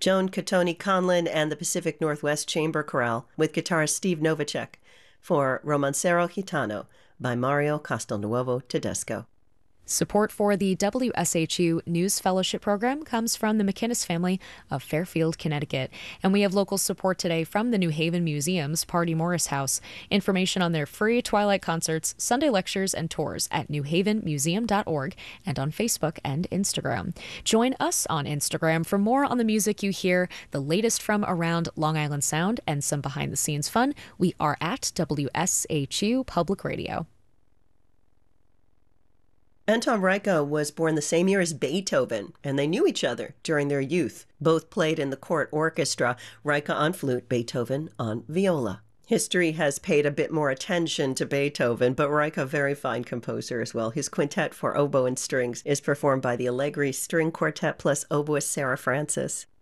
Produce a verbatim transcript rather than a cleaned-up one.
Joan Catoni Conlin and the Pacific Northwest Chamber Chorale with guitarist Steve Novacek for Romancero Gitano by Mario Castelnuovo Tedesco. Support for the W S H U News Fellowship Program comes from the McInnes family of Fairfield, Connecticut. And we have local support today from the New Haven Museum's Party Morris House. Information on their free Twilight concerts, Sunday lectures, and tours at new haven museum dot org and on Facebook and Instagram. Join us on Instagram for more on the music you hear, the latest from around Long Island Sound, and some behind-the-scenes fun. We are at W S H U Public Radio. Anton Reicha was born the same year as Beethoven, and they knew each other during their youth. Both played in the court orchestra, Reicha on flute, Beethoven on viola. History has paid a bit more attention to Beethoven, but Reicha, a very fine composer as well. His quintet for oboe and strings is performed by the Allegri String Quartet plus oboist Sarah Francis.